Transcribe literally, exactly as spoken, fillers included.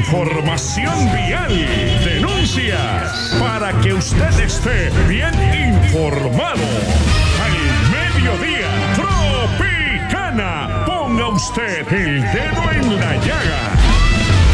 información vial, denuncias, para que usted esté bien informado. Al mediodía, Tropicana. Ponga usted el dedo en la llaga.